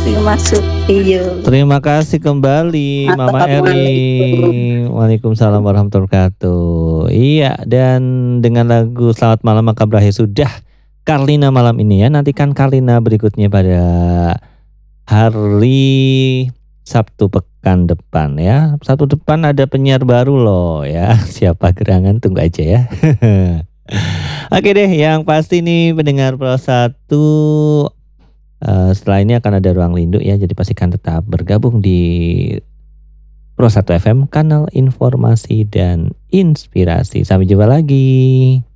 masuk. Iya. Terima kasih kembali Mama Eri. Waalaikumsalam warahmatullahi wabarakatuh. Iya, dan dengan lagu Selamat Malam maka berakhir sudah Karlina malam ini ya. Nantikan Karlina berikutnya pada hari Sabtu pekan depan ya. Sabtu depan ada penyiar baru loh ya. Siapa gerangan, tunggu aja ya. Oke deh, yang pasti nih pendengar Pro 1, setelah ini akan ada Ruang Lindu ya. Jadi pastikan tetap bergabung di Pro 1 FM, kanal informasi dan inspirasi. Sampai jumpa lagi.